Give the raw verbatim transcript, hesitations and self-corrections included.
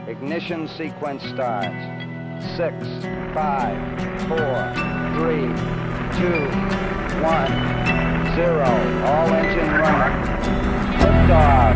Ignition sequence starts. Six, five, four, three, two, one, zero. All engine running. Liftoff.